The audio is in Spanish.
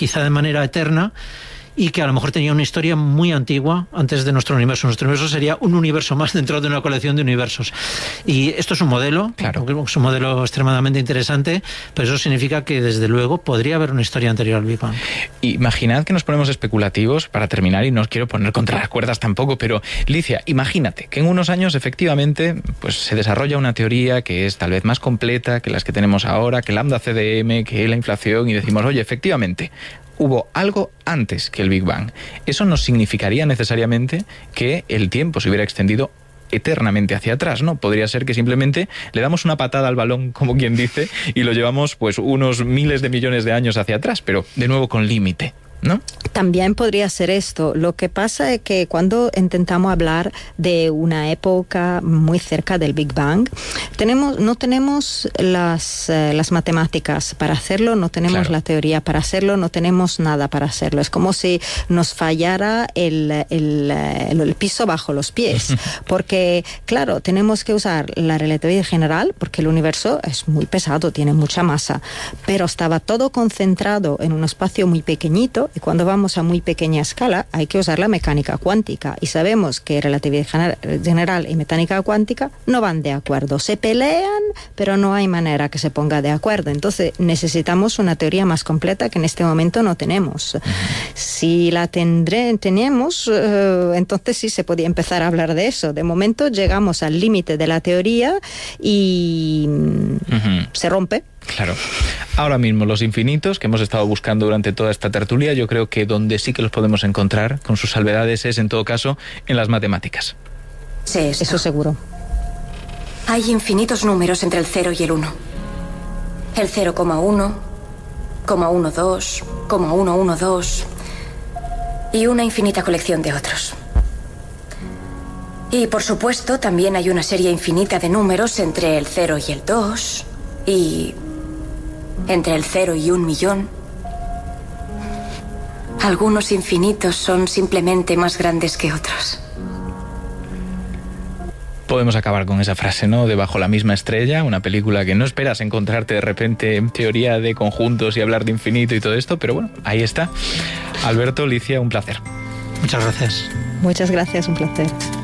quizá de manera eterna, y que a lo mejor tenía una historia muy antigua antes de nuestro universo. Nuestro universo sería un universo más dentro de una colección de universos. Y esto es un modelo, claro, es un modelo extremadamente interesante, pero eso significa que desde luego podría haber una historia anterior al Big Bang. Imaginad que nos ponemos especulativos para terminar, y no os quiero poner contra las cuerdas tampoco, pero Licia, imagínate que en unos años efectivamente pues se desarrolla una teoría que es tal vez más completa que las que tenemos ahora, que lambda CDM, que la inflación, y decimos, oye, efectivamente, hubo algo antes que el Big Bang. Eso no significaría necesariamente que el tiempo se hubiera extendido eternamente hacia atrás, ¿no? Podría ser que simplemente le damos una patada al balón, como quien dice, y lo llevamos pues unos miles de millones de años hacia atrás, pero de nuevo con límite, ¿no? También podría ser esto. Lo que pasa es que cuando intentamos hablar de una época muy cerca del Big Bang, no tenemos las matemáticas para hacerlo, no tenemos la teoría para hacerlo, no tenemos nada para hacerlo. Es como si nos fallara el piso bajo los pies. Porque, claro, tenemos que usar la relatividad general, porque el universo es muy pesado, tiene mucha masa, pero estaba todo concentrado en un espacio muy pequeñito, y cuando vamos a muy pequeña escala hay que usar la mecánica cuántica, y sabemos que relatividad general y mecánica cuántica no van de acuerdo, se pelean, pero no hay manera que se ponga de acuerdo. Entonces necesitamos una teoría más completa que en este momento no tenemos. Si la tenemos, entonces sí se podía empezar a hablar de eso. De momento llegamos al límite de la teoría y se rompe. Claro. Ahora mismo los infinitos que hemos estado buscando durante toda esta tertulia, yo creo que donde sí que los podemos encontrar con sus salvedades es, en todo caso, en las matemáticas. Sí, eso seguro. Hay infinitos números entre el 0 y el 1. El 0,1, 0,12, 0,112 y una infinita colección de otros. Y por supuesto también hay una serie infinita de números entre el 0 y el 2 y entre el 0 y 1.000.000. Algunos infinitos son simplemente más grandes que otros. Podemos acabar con esa frase, ¿no? De Bajo la misma estrella, una película que no esperas encontrarte de repente en teoría de conjuntos y hablar de infinito y todo esto, pero bueno, ahí está. Alberto, Licia, un placer. Muchas gracias. Muchas gracias, un placer.